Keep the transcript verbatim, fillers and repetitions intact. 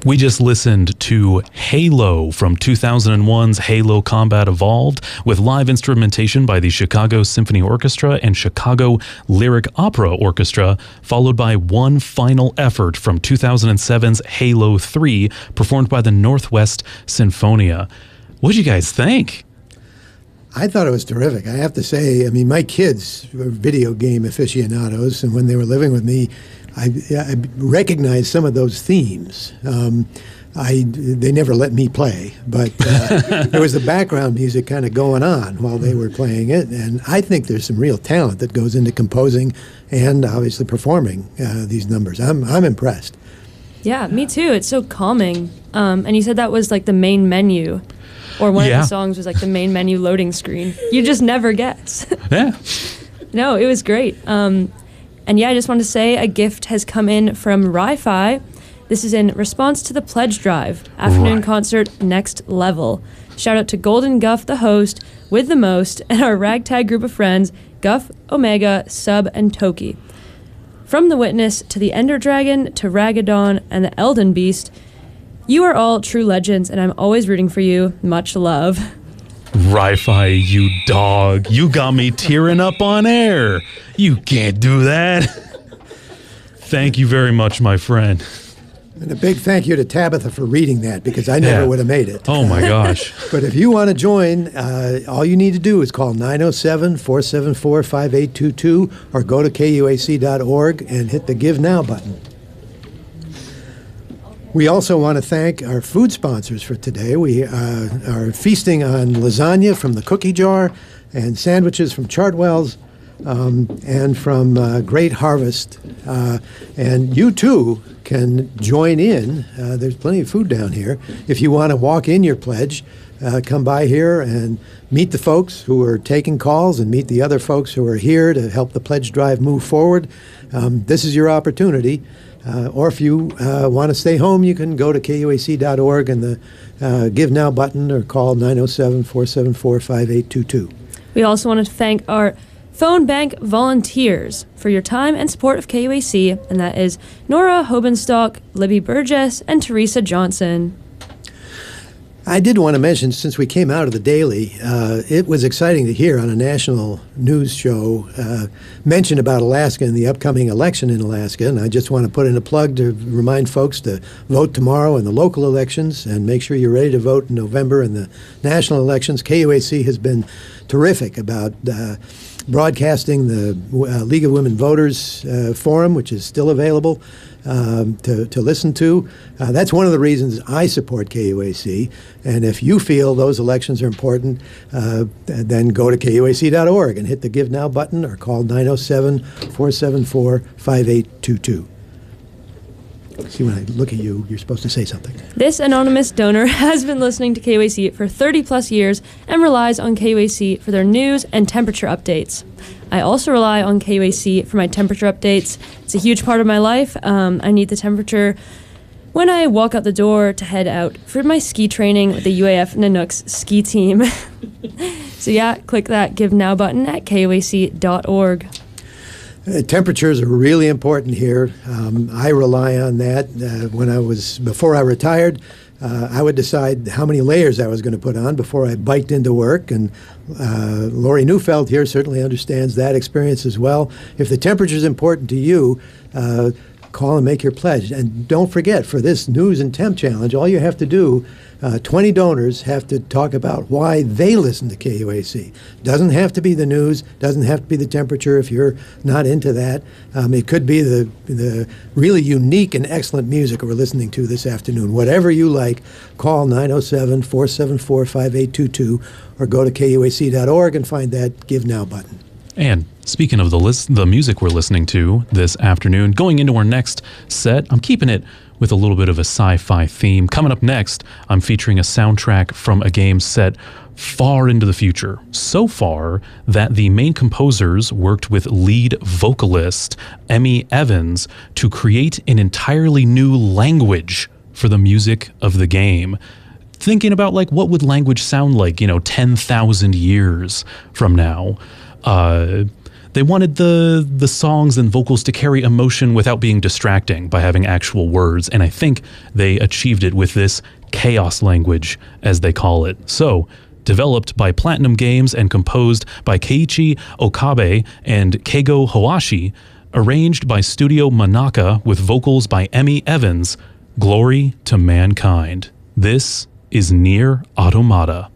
We just listened to Halo from two thousand one's Halo Combat Evolved with live instrumentation by the Chicago Symphony Orchestra and Chicago Lyric Opera Orchestra, followed by one final effort from two thousand seven's Halo three, performed by the Northwest Sinfonia. What'd you guys think? I thought it was terrific. I have to say, I mean, my kids were video game aficionados, and when they were living with me, I, I recognized some of those themes. Um, I they never let me play, but uh, there was the background music kind of going on while they were playing it, and I think there's some real talent that goes into composing and obviously performing uh, these numbers. I'm I'm impressed. Yeah, me too. It's so calming. Um, and you said that was like the main menu, or one yeah. of the songs was like the main menu loading screen. You just never guess. Yeah. No, it was great. Um, And yeah, I just want to say a gift has come in from Ri-Fi. This is in response to the pledge drive, afternoon right. concert next level. Shout out to Golden Guff, the host, with the most, and our ragtag group of friends, Guff, Omega, Sub, and Toki. From the Witness to the Ender Dragon to Ragadon and the Elden Beast, you are all true legends, and I'm always rooting for you. Much love. Ri-Fi, you dog. You got me tearing up on air. You can't do that. Thank you very much, my friend. And a big thank you to Tabitha for reading that, because I never Yeah. would have made it. Oh, my gosh. But if you want to join, uh, all you need to do is call nine oh seven, four seven four, five eight two two or go to K U A C dot org and hit the Give Now button. We also want to thank our food sponsors for today. We uh, are feasting on lasagna from the Cookie Jar and sandwiches from Chartwell's um, and from uh, Great Harvest. Uh, and you, too, can join in. Uh, there's plenty of food down here. If you want to walk in your pledge, uh, come by here and meet the folks who are taking calls and meet the other folks who are here to help the pledge drive move forward. Um, this is your opportunity. Uh, or if you uh, want to stay home, you can go to K U A C dot org and the uh, Give Now button, or call nine oh seven, four seven four, five eight two two. We also want to thank our phone bank volunteers for your time and support of K U A C, and that is Nora Hobenstock, Libby Burgess, and Teresa Johnson. I did want to mention, since we came out of the Daily, uh, it was exciting to hear on a national news show uh, mention about Alaska and the upcoming election in Alaska. And I just want to put in a plug to remind folks to vote tomorrow in the local elections and make sure you're ready to vote in November in the national elections. K U A C has been terrific about uh, broadcasting the uh, League of Women Voters uh, forum, which is still available um, to, to listen to. Uh, that's one of the reasons I support K U A C. And if you feel those elections are important, uh, then go to K U A C dot org and hit the Give Now button or call nine oh seven, four seven four, five eight two two. See, when I look at you, you're supposed to say something. This anonymous donor has been listening to K U A C for thirty plus years and relies on K U A C for their news and temperature updates. I also rely on K U A C for my temperature updates. It's a huge part of my life. Um, I need the temperature when I walk out the door to head out for my ski training with the U A F Nanooks ski team. So yeah, click that Give Now button at K U A C dot org. Uh, temperatures are really important here. Um, I rely on that. Uh, when I was, before I retired, uh, I would decide how many layers I was going to put on before I biked into work. And uh, Lori Neufeld here certainly understands that experience as well. If the temperature is important to you, uh, call and make your pledge. And don't forget, for this News and Temp Challenge, all you have to do, uh, twenty donors have to talk about why they listen to K U A C. Doesn't have to be the news, doesn't have to be the temperature if you're not into that. Um, it could be the, the really unique and excellent music we're listening to this afternoon. Whatever you like, call nine oh seven, four seven four, five eight two two or go to K U A C dot org and find that Give Now button. And speaking of the list, the music we're listening to this afternoon, going into our next set, I'm keeping it with a little bit of a sci-fi theme. Coming up next, I'm featuring a soundtrack from a game set far into the future. So far that the main composers worked with lead vocalist Emmy Evans to create an entirely new language for the music of the game. Thinking about like what would language sound like, you know, ten thousand years from now. Uh, They wanted the the songs and vocals to carry emotion without being distracting by having actual words, and I think they achieved it with this chaos language, as they call it. So, developed by Platinum Games and composed by Keiichi Okabe and Keigo Hoashi, arranged by Studio Manaka with vocals by Emmy Evans, Glory to Mankind. This is Nier Automata.